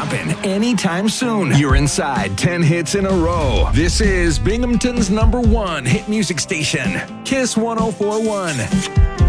happen anytime soon. You're inside 10 hits in a row. This is Binghamton's #1 hit music station, Kiss 104.1.